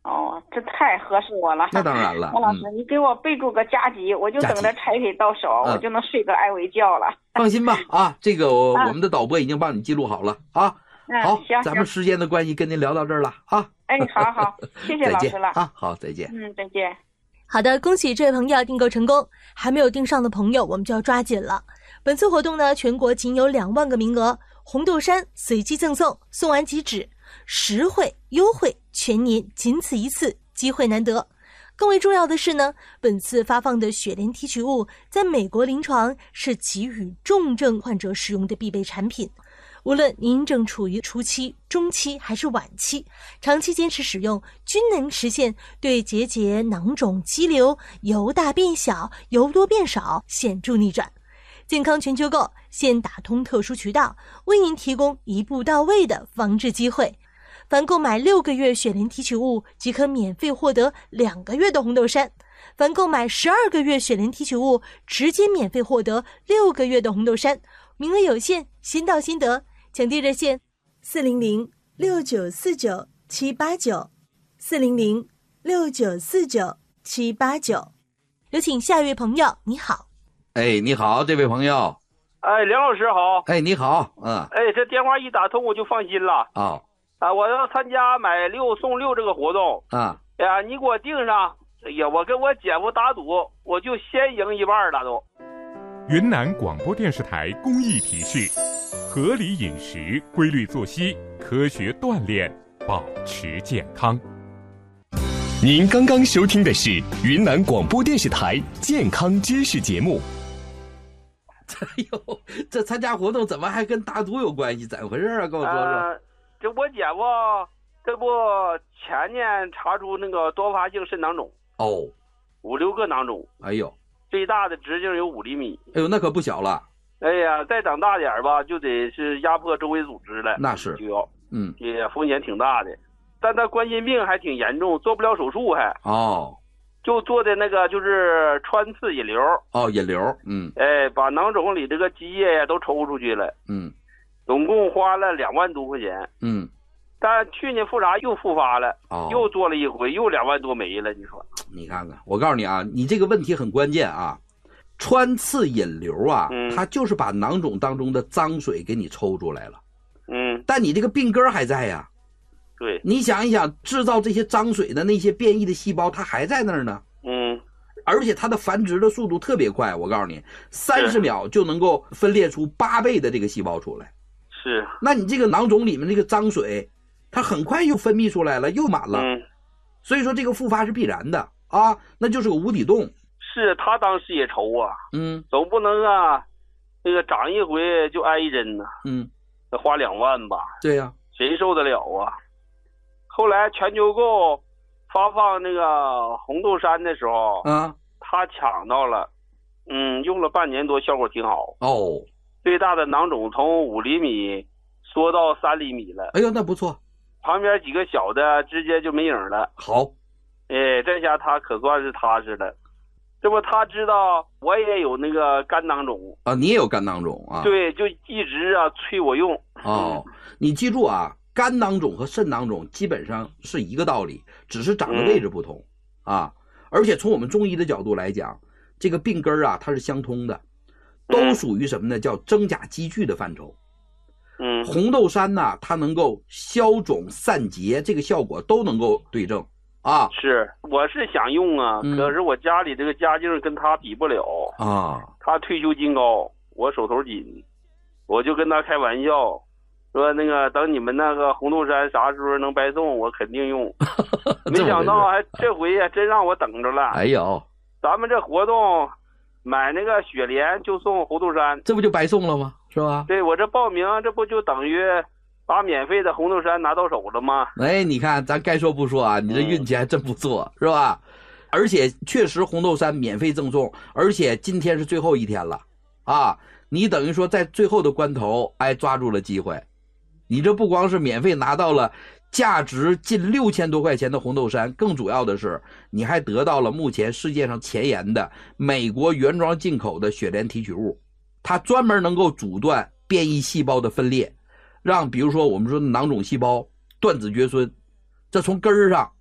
哦，这太合适我了。 那当然了。 王老师，你给我备注个加急，我就等着拆配到手，我就能睡个安稳觉了。 放心吧，这个我们的导播已经帮你记录好了啊。好， 行， 咱们时间的关系，跟您聊到这儿了啊。 哎，好，谢谢老师了啊，好，再见。 再见。 好的，恭喜这位朋友订购成功，还没有订上的朋友，我们就要抓紧了。本次活动呢，全国仅有2万个名额，红豆杉随机赠送，送完即止，实惠优惠，全年仅此一次，机会难得。更为重要的是呢，本次发放的雪莲提取物在美国临床是给予重症患者使用的必备产品。无论您正处于初期、中期还是晚期，长期坚持使用，均能实现对结节、囊肿、肌瘤、由大变小、由多变少显著逆转。健康全球购现打通特殊渠道，为您提供一步到位的防治机会。凡购买6个月雪莲提取物，即可免费获得2个月的红豆杉；凡购买12个月雪莲提取物，直接免费获得6个月的红豆杉。名额有限，先到先得。抢订热线400-6949-789，400-6949-789。有请下一位朋友，你好。 你好，这位朋友。 梁老师好。 你好。 这电话一打通我就放心了。我要参加买6送6这个活动。你给我订上。我跟我姐夫打赌，我就先赢1半了都。 云南广播电视台公益提示：合理饮食、规律作息、科学锻炼，保持健康。 您刚刚收听的是云南广播电视台健康知识节目。 这参加活动怎么还跟打赌有关系？怎么回事啊？跟我说说。 这我姐夫这不前年查出那个多发性肾囊肿 ，5、 6个囊肿。 哎呦， 最大的直径有5厘米。 哎呦，那可不小了。 哎呀，再长大点吧，就得是压迫周围组织了。 那是， 就要，也风险挺大的。但他冠心病还挺严重，做不了手术还。就做的那个就是穿刺引流。 引流。 把囊肿里这个积液呀都抽出去了。总共花了2万多块钱。但去年复查又复发了。又做了一回，又2万多没了。你说？ 你看看，我告诉你啊，你这个问题很关键啊。穿刺引流啊，它就是把囊肿当中的脏水给你抽出来了。但你这个病根还在呀。 对， 你想一想，制造这些脏水的那些变异的细胞，它还在那儿呢。而且它的繁殖的速度特别快，我告诉你，30秒就能够分裂出8倍的这个细胞出来。 是。 那你这个囊肿里面这个脏水，它很快又分泌出来了，又满了。所以说这个复发是必然的啊，那就是个无底洞。 是他当时也愁啊。总不能啊，那个长一回就挨一针呢。得花2万吧。 对呀。 谁受得了啊？后来全球购发放那个红豆杉的时候，他抢到了，用了半年多，效果挺好。最大的囊肿从5厘米缩到3厘米了。 哎呦，那不错。 旁边几个小的直接就没影了。 好。 这下他可算是踏实了。这不他知道我也有那个肝囊肿啊，你也有肝囊肿啊？ 对，就一直催我用。 你记住啊，肝囊肿和肾囊肿基本上是一个道理，只是长的位置不同啊。而且从我们中医的角度来讲，这个病根啊它是相通的，都属于什么呢？叫真假积聚的范畴。红豆杉呢，它能够消肿散结，这个效果都能够对症。 是，我是想用啊，可是我家里这个家境跟他比不了他退休金高，我手头紧，我就跟他开玩笑说，那个等你们那个红豆杉啥时候能白送，我肯定用。没想到这回呀，真让我等着了。 哎呦， 咱们这活动买那个雪莲就送红豆杉， 这不就白送了吗？是吧？ 对，我这报名，这不就等于把免费的红豆杉拿到手了吗？ 你看咱该说不说啊，你这运气还真不错，是吧？而且确实红豆杉免费赠送，而且今天是最后一天了你等于说在最后的关头抓住了机会。你这不光是免费拿到了价值近6000多块钱的红豆杉，更主要的是你还得到了目前世界上前沿的美国原装进口的雪莲提取物，它专门能够阻断变异细胞的分裂，让比如说我们说囊肿细胞断子绝孙，这从根儿上